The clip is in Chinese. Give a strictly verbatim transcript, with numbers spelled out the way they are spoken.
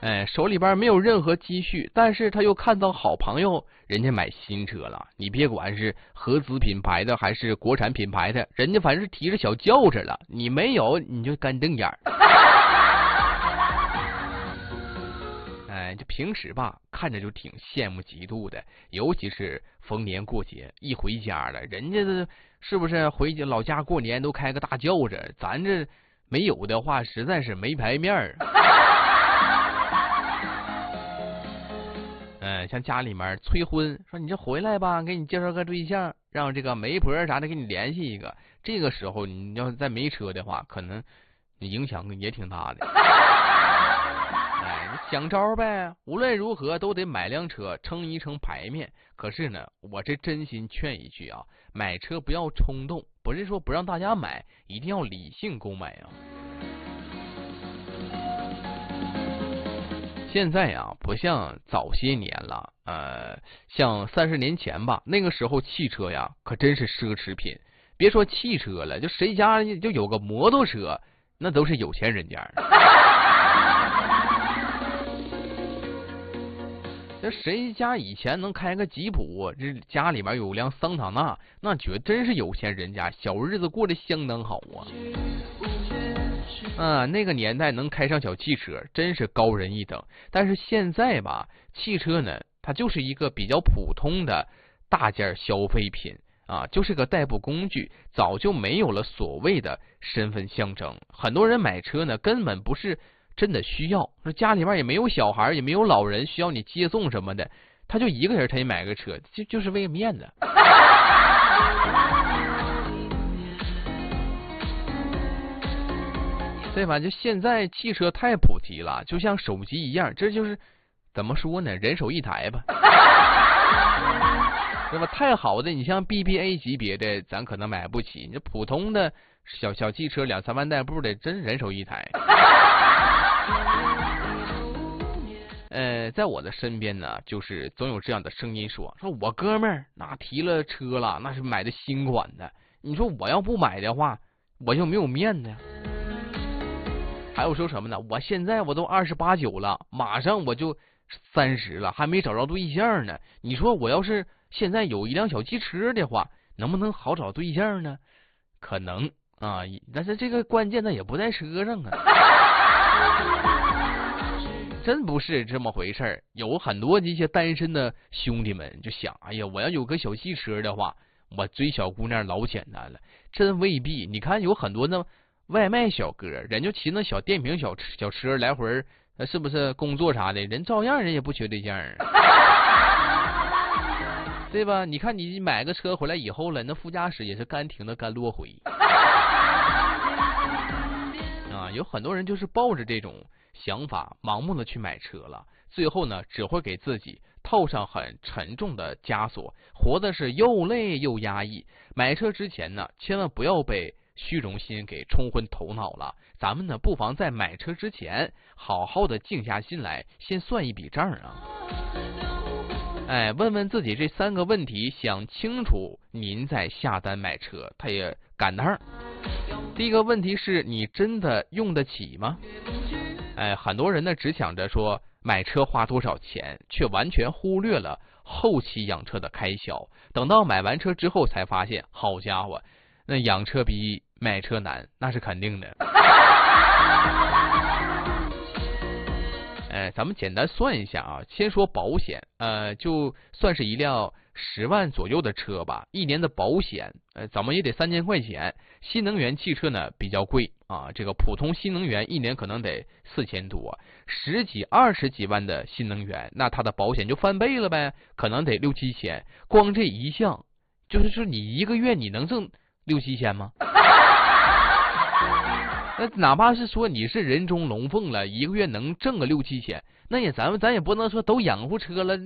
哎，手里边没有任何积蓄，但是他又看到好朋友人家买新车了，你别管是合资品牌的还是国产品牌的，人家反正是提着小轿车了，你没有你就干瞪眼儿。哎，就平时吧，看着就挺羡慕嫉妒的，尤其是逢年过节一回家了，人家的是不是回家老家过年都开个大轿车，咱这没有的话，实在是没排面儿。嗯，像家里面催婚，说你这回来吧，给你介绍个对象，让这个媒婆啥的给你联系一个。这个时候你要是再没车的话，可能你影响也挺大的。哎，你想招呗，无论如何都得买辆车，撑一撑牌面。可是呢，我这真心劝一句啊，买车不要冲动，不是说不让大家买，一定要理性购买啊。现在呀、啊，不像早些年了，呃，像三十年前吧，那个时候汽车呀，可真是奢侈品。别说汽车了，就谁家就有个摩托车，那都是有钱人家。这谁家以前能开个吉普，这家里面有辆桑塔纳，那绝真是有钱人家，小日子过得相当好啊。啊，那个年代能开上小汽车，真是高人一等。但是现在吧，汽车呢，它就是一个比较普通的大件消费品啊，就是个代步工具，早就没有了所谓的身份象征。很多人买车呢，根本不是真的需要，说家里面也没有小孩，也没有老人需要你接送什么的，他就一个人他也买个车，就就是为了面子。对吧？就现在汽车太普及了，就像手机一样，这就是怎么说呢？人手一台吧，对吧？太好的，你像 B B A 级别的，咱可能买不起。你这普通的小小汽车两三万代步的，真人手一台。呃，在我的身边呢，就是总有这样的声音说：“说我哥们儿那提了车了，那是买的新款的。你说我要不买的话，我就没有面子呀。”还有说什么呢？我现在我都二十八九了，马上我就三十了，还没找着对象呢。你说我要是现在有一辆小汽车的话，能不能好找对象呢？可能啊，但是这个关键呢也不在车上啊。真不是这么回事儿。有很多这些单身的兄弟们就想，哎呀，我要有个小汽车的话，我追小姑娘老简单了。真未必，你看有很多那外卖小哥，人就骑那小电瓶小小车来回，是不是工作啥的，人照样人也不缺对象，对吧？你看你买个车回来以后了，那副驾驶也是干停的干落回啊。有很多人就是抱着这种想法盲目的去买车了，最后呢只会给自己套上很沉重的枷锁，活的是又累又压抑。买车之前呢，千万不要被虚荣心给冲昏头脑了，咱们呢不妨在买车之前好好的静下心来，先算一笔账啊。哎，问问自己这三个问题，想清楚您再下单买车，他也赶趟。第一个问题是你真的用得起吗？哎，很多人呢只想着说买车花多少钱，却完全忽略了后期养车的开销。等到买完车之后才发现，好家伙，那养车比买车难，那是肯定的。呃，咱们简单算一下啊，先说保险，呃，就算是一辆十万左右的车吧，一年的保险，呃，怎么也得三千块钱。新能源汽车呢比较贵啊，这个普通新能源一年可能得四千多，十几二十几万的新能源，那它的保险就翻倍了呗，可能得六七千。光这一项，就是说你一个月你能挣六七千吗？那哪怕是说你是人中龙凤了，一个月能挣个六七千，那也咱们咱也不能说都养活车了。